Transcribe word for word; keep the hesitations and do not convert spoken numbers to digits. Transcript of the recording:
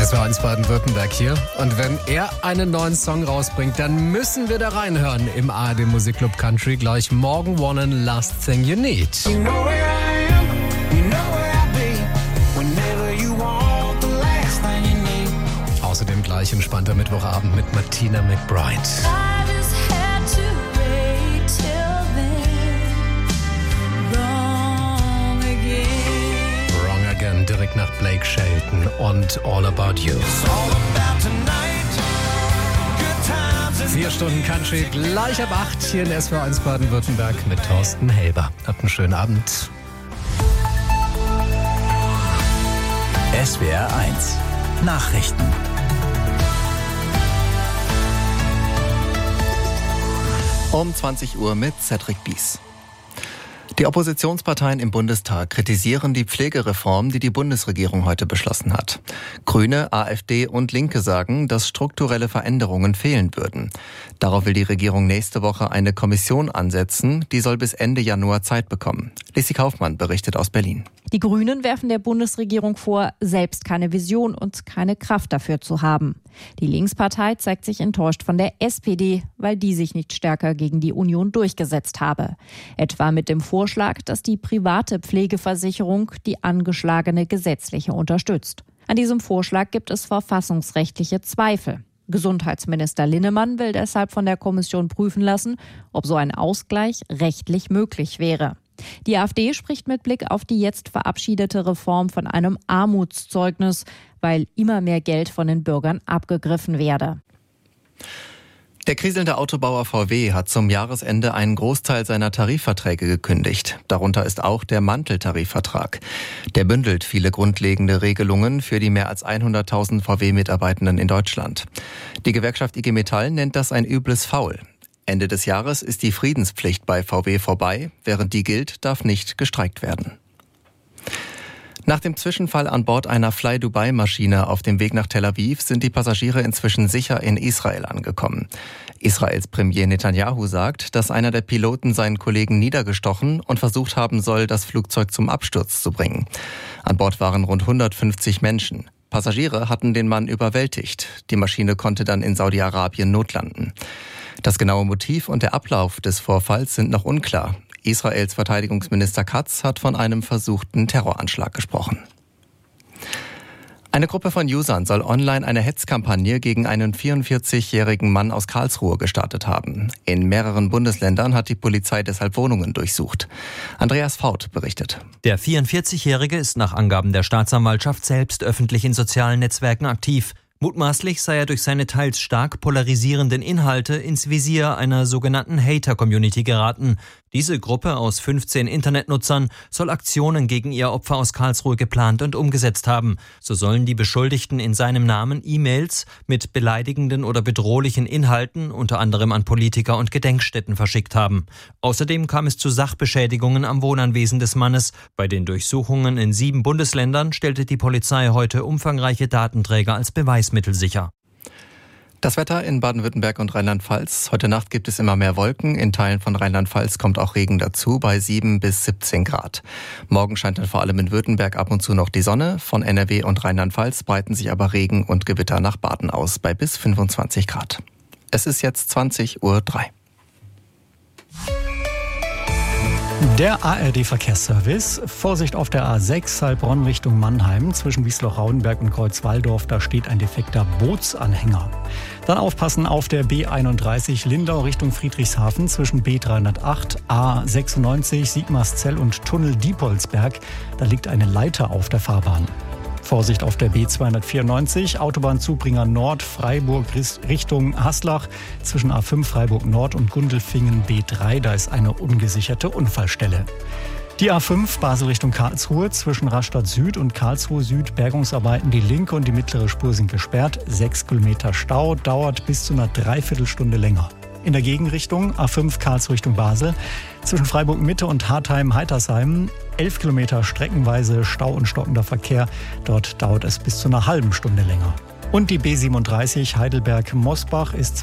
S W R eins Baden-Württemberg hier. Und wenn er einen neuen Song rausbringt, dann müssen wir da reinhören im A R D Musikclub Country. Gleich Morgan Wallen, Last Thing You Need. You know where I am, you know where I'll be, whenever you want the last thing you need. Außerdem gleich entspannter Mittwochabend mit Martina McBride. Direkt nach Blake Shelton und All About You. Vier Stunden Country, gleich ab acht hier in S W R eins Baden-Württemberg mit Thorsten Helber. Habt einen schönen Abend. S W R eins Nachrichten. Um zwanzig Uhr mit Cedric Bies. Die Oppositionsparteien im Bundestag kritisieren die Pflegereform, die die Bundesregierung heute beschlossen hat. Grüne, AfD und Linke sagen, dass strukturelle Veränderungen fehlen würden. Darauf will die Regierung nächste Woche eine Kommission ansetzen, die soll bis Ende Januar Zeit bekommen. Lissy Kaufmann berichtet aus Berlin. Die Grünen werfen der Bundesregierung vor, selbst keine Vision und keine Kraft dafür zu haben. Die Linkspartei zeigt sich enttäuscht von der S P D, weil die sich nicht stärker gegen die Union durchgesetzt habe. Etwa mit dem Vorschlag, dass die private Pflegeversicherung die angeschlagene gesetzliche unterstützt. An diesem Vorschlag gibt es verfassungsrechtliche Zweifel. Gesundheitsminister Linnemann will deshalb von der Kommission prüfen lassen, ob so ein Ausgleich rechtlich möglich wäre. Die AfD spricht mit Blick auf die jetzt verabschiedete Reform von einem Armutszeugnis, weil immer mehr Geld von den Bürgern abgegriffen werde. Der kriselnde Autobauer V W hat zum Jahresende einen Großteil seiner Tarifverträge gekündigt. Darunter ist auch der Manteltarifvertrag. Der bündelt viele grundlegende Regelungen für die mehr als hunderttausend V W-Mitarbeitenden in Deutschland. Die Gewerkschaft I G Metall nennt das ein übles Faul. Ende des Jahres ist die Friedenspflicht bei V W vorbei. Während die gilt, darf nicht gestreikt werden. Nach dem Zwischenfall an Bord einer Fly-Dubai-Maschine auf dem Weg nach Tel Aviv sind die Passagiere inzwischen sicher in Israel angekommen. Israels Premier Netanyahu sagt, dass einer der Piloten seinen Kollegen niedergestochen und versucht haben soll, das Flugzeug zum Absturz zu bringen. An Bord waren rund hundertfünfzig Menschen. Passagiere hatten den Mann überwältigt. Die Maschine konnte dann in Saudi-Arabien notlanden. Das genaue Motiv und der Ablauf des Vorfalls sind noch unklar. Israels Verteidigungsminister Katz hat von einem versuchten Terroranschlag gesprochen. Eine Gruppe von Usern soll online eine Hetzkampagne gegen einen vierundvierzigjährigen Mann aus Karlsruhe gestartet haben. In mehreren Bundesländern hat die Polizei deshalb Wohnungen durchsucht. Andreas Faut berichtet. Der vierundvierzigjährige ist nach Angaben der Staatsanwaltschaft selbst öffentlich in sozialen Netzwerken aktiv. Mutmaßlich sei er durch seine teils stark polarisierenden Inhalte ins Visier einer sogenannten Hater-Community geraten. Diese Gruppe aus fünfzehn Internetnutzern soll Aktionen gegen ihr Opfer aus Karlsruhe geplant und umgesetzt haben. So sollen die Beschuldigten in seinem Namen E-Mails mit beleidigenden oder bedrohlichen Inhalten unter anderem an Politiker und Gedenkstätten verschickt haben. Außerdem kam es zu Sachbeschädigungen am Wohnanwesen des Mannes. Bei den Durchsuchungen in sieben Bundesländern stellte die Polizei heute umfangreiche Datenträger als Beweismittel sicher. Das Wetter in Baden-Württemberg und Rheinland-Pfalz. Heute Nacht gibt es immer mehr Wolken. In Teilen von Rheinland-Pfalz kommt auch Regen dazu bei sieben bis siebzehn Grad. Morgen scheint dann vor allem in Württemberg ab und zu noch die Sonne. Von N R W und Rheinland-Pfalz breiten sich aber Regen und Gewitter nach Baden aus bei bis fünfundzwanzig Grad. Es ist jetzt zwanzig Uhr drei. Der A R D-Verkehrsservice. Vorsicht auf der A sechs Heilbronn Richtung Mannheim. Zwischen Wiesloch-Raudenberg und Kreuzwaldorf, da steht ein defekter Bootsanhänger. Dann aufpassen auf der B einunddreißig Lindau Richtung Friedrichshafen. Zwischen B dreihundertacht, A sechsundneunzig, Sigmarszell und Tunnel Diepolsberg. Da liegt eine Leiter auf der Fahrbahn. Vorsicht auf der B zweihundertvierundneunzig, Autobahnzubringer Nord, Freiburg Richtung Haslach. Zwischen A fünf Freiburg Nord und Gundelfingen B drei, da ist eine ungesicherte Unfallstelle. Die A fünf Basel Richtung Karlsruhe, zwischen Rastatt Süd und Karlsruhe Süd Bergungsarbeiten. Die linke und die mittlere Spur sind gesperrt. Sechs Kilometer Stau, dauert bis zu einer Dreiviertelstunde länger. In der Gegenrichtung A fünf Karlsruhe Richtung Basel, zwischen Freiburg Mitte und Hartheim-Heitersheim. Elf Kilometer streckenweise Stau und stockender Verkehr. Dort dauert es bis zu einer halben Stunde länger. Und die B siebenunddreißig Heidelberg-Mosbach ist